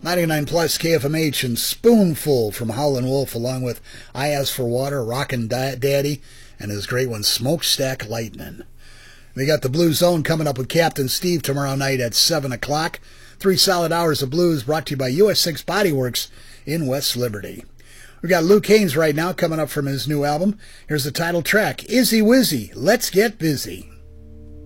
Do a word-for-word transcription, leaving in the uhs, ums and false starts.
ninety-nine plus K F M H and Spoonful from Howlin' Wolf, along with I Ask for Water, Rockin' Daddy, and his great one, Smokestack Lightnin'. We got the Blue Zone coming up with Captain Steve tomorrow night at seven o'clock. Three solid hours of blues brought to you by U S six Body Works in West Liberty. We got Luke Haynes right now coming up from his new album. Here's the title track, Izzy Wizzy, Let's Get Busy.